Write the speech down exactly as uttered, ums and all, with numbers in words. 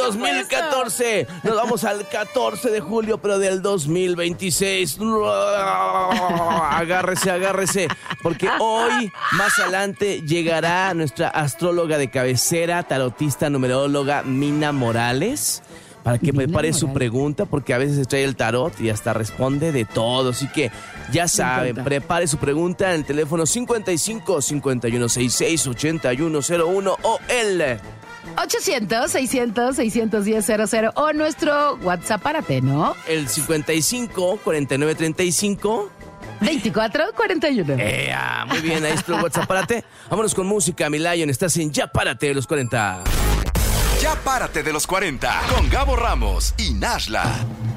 dos mil catorce. Nos vamos al catorce de julio, pero del dos mil veintiséis. Agárrese, agárrese, porque hoy, más adelante, llegará nuestra astróloga de cabecera, tarotista, numeróloga, Mina Morales, para que prepare su pregunta, porque a veces trae el tarot y hasta responde de todo. Así que ya saben, prepare su pregunta en el teléfono cincuenta y cinco, cincuenta y uno sesenta y seis, ochenta y uno cero uno o el ochocientos, seiscientos, seiscientos diez, cero cero o nuestro WhatsApp párate, ¿no? el cincuenta y cinco, cuarenta y nueve, treinta y cinco, veinticuatro, cuarenta y uno. ¡Ea! Muy bien, ahí está el WhatsApp párate. Vámonos con música, mi Lion. Estás en Ya Párate de los cuarenta. Ya Párate de los cuarenta con Gabo Ramos y Nashla.